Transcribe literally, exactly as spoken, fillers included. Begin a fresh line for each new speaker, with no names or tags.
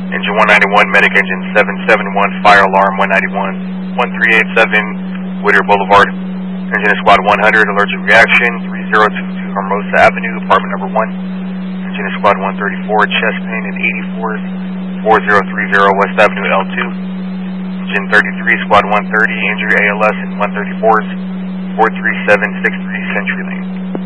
Engine one ninety-one, medic engine seven seven one, fire alarm one ninety-one, one three eight seven, Whittier Boulevard. Engine squad one hundred, allergic reaction, three zero two two Hermosa Avenue, apartment number one. Engine squad one thirty-four, chest pain and eighty-fours, four zero three zero West Avenue L two. Engine thirty-three, squad one thirty, injury A L S and one thirty-fours, four three seven six three Century Lane.